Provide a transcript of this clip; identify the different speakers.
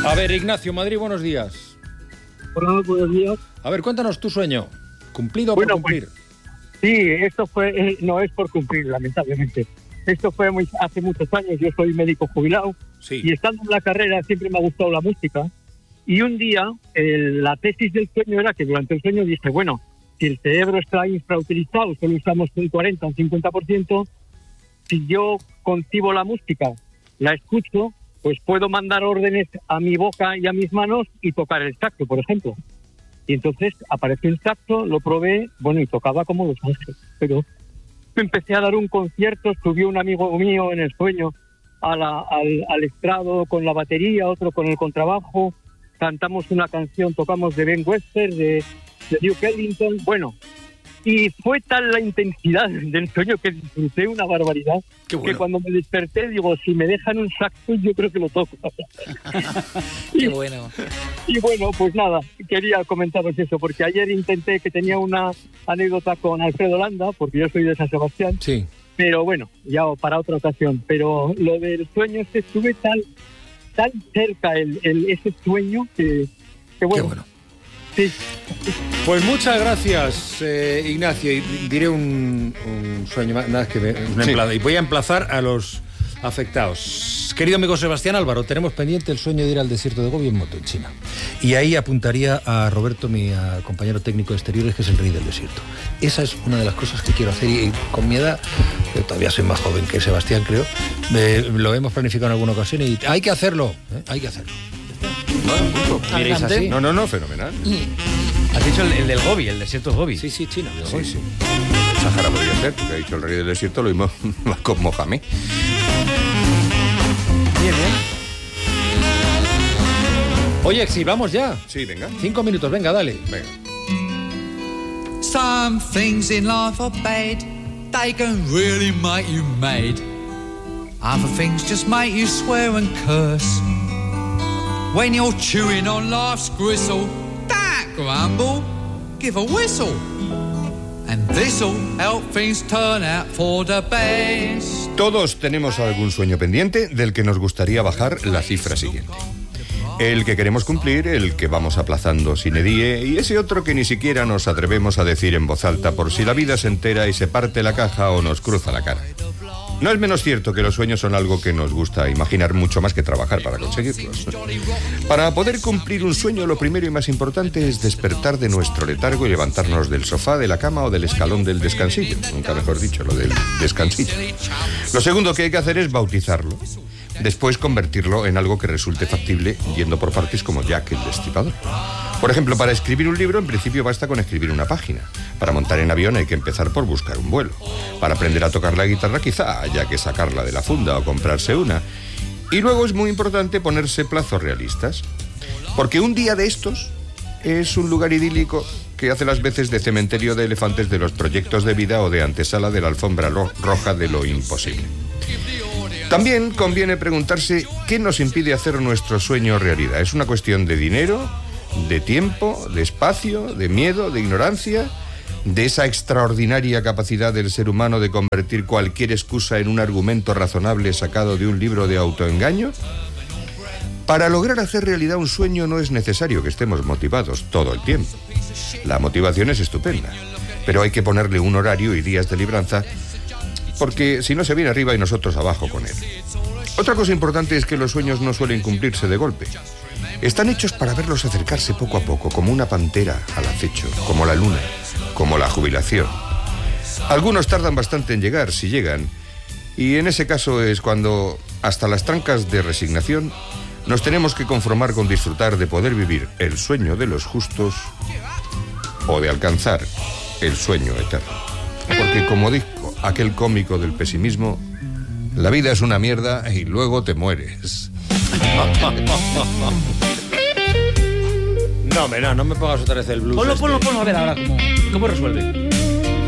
Speaker 1: A ver, Ignacio, Madrid, buenos días.
Speaker 2: Hola, buenos días.
Speaker 1: A ver, cuéntanos tu sueño. ¿Cumplido o por cumplir?
Speaker 2: Pues, sí, esto fue, no es por cumplir, lamentablemente. Esto fue hace muchos años, yo soy médico jubilado,
Speaker 1: sí.
Speaker 2: Y estando en la carrera siempre me ha gustado la música. Y un día, la tesis del sueño era que durante el sueño dije, bueno, si el cerebro está infrautilizado, solo usamos un 40 o un 50%, si yo concibo la música, la escucho, pues puedo mandar órdenes a mi boca y a mis manos y tocar el saxo, por ejemplo. Y entonces apareció el saxo, lo probé, bueno, y tocaba como los ángeles. Pero empecé a dar un concierto, subió un amigo mío en el sueño al estrado con la batería, otro con el contrabajo, cantamos una canción, tocamos de Ben Webster, de Duke Ellington, bueno. Y fue tal la intensidad del sueño que disfruté una barbaridad, bueno, que cuando me desperté digo, si me dejan un saxo yo creo que lo toco.
Speaker 3: Qué bueno.
Speaker 2: Y bueno, pues nada, quería comentaros eso, porque ayer intenté, que tenía una anécdota con Alfredo Landa, porque yo soy de San Sebastián,
Speaker 1: sí.
Speaker 2: Pero bueno, ya para otra ocasión. Pero lo del sueño estuve tan cerca ese sueño que bueno.
Speaker 1: Qué bueno.
Speaker 2: Sí.
Speaker 1: Pues muchas gracias, Ignacio. Y diré un sueño más, nada que y voy a emplazar a los afectados. Querido amigo Sebastián Álvaro, tenemos pendiente el sueño de ir al desierto de Gobi en moto en China. Y ahí apuntaría a Roberto, mi compañero técnico de exteriores, que es el rey del desierto. Esa es una de las cosas que quiero hacer y con mi edad, yo todavía soy más joven que Sebastián, creo, lo hemos planificado en alguna ocasión y hay que hacerlo, hay que hacerlo.
Speaker 4: ¿Miréis así?
Speaker 5: No, fenomenal.
Speaker 4: Has dicho el del Gobi, el desierto de Gobi.
Speaker 1: Sí, China.
Speaker 5: Sí. El Sahara podría ser, porque ha dicho el rey del desierto, lo mismo con Mohamed.
Speaker 1: Bien. Oye, si vamos ya.
Speaker 5: Sí, venga.
Speaker 1: 5 minutos, venga, dale.
Speaker 5: Venga.
Speaker 6: Some things in life are bad, they can really make you mad. Other things just make you swear and curse. When you're chewing on life's gristle, don't grumble, give a whistle. And this'll help things turn out for the best.
Speaker 5: Todos tenemos algún sueño pendiente del que nos gustaría bajar la cifra siguiente. El que queremos cumplir, el que vamos aplazando sine die, y ese otro que ni siquiera nos atrevemos a decir en voz alta por si la vida se entera y se parte la caja o nos cruza la cara. No es menos cierto que los sueños son algo que nos gusta imaginar mucho más que trabajar para conseguirlos. Para poder cumplir un sueño, lo primero y más importante es despertar de nuestro letargo y levantarnos del sofá, de la cama o del escalón del descansillo. Nunca mejor dicho, lo del descansillo. Lo segundo que hay que hacer es bautizarlo. Después convertirlo en algo que resulte factible, yendo por partes como Jack el Destripador. Por ejemplo, para escribir un libro, en principio basta con escribir una página. Para montar en avión hay que empezar por buscar un vuelo. Para aprender a tocar la guitarra quizá haya que sacarla de la funda o comprarse una. Y luego es muy importante ponerse plazos realistas. Porque un día de estos es un lugar idílico que hace las veces de cementerio de elefantes de los proyectos de vida o de antesala de la alfombra roja de lo imposible. También conviene preguntarse qué nos impide hacer nuestro sueño realidad. ¿Es una cuestión de dinero, de tiempo, de espacio, de miedo, de ignorancia, de esa extraordinaria capacidad del ser humano de convertir cualquier excusa en un argumento razonable sacado de un libro de autoengaño? Para lograr hacer realidad un sueño no es necesario que estemos motivados todo el tiempo. La motivación es estupenda, pero hay que ponerle un horario y días de libranza, porque si no se viene arriba y nosotros abajo con él. Otra cosa importante es que los sueños no suelen cumplirse de golpe. Están hechos para verlos acercarse poco a poco, como una pantera al acecho, como la luna, como la jubilación. Algunos tardan bastante en llegar, si llegan, y en ese caso es cuando, hasta las trancas de resignación, nos tenemos que conformar con disfrutar de poder vivir el sueño de los justos o de alcanzar el sueño eterno. Porque como dijo aquel cómico del pesimismo, la vida es una mierda y luego te mueres.
Speaker 1: No me pongas otra vez el blues.
Speaker 3: Ponlo, a ver ahora cómo resuelve.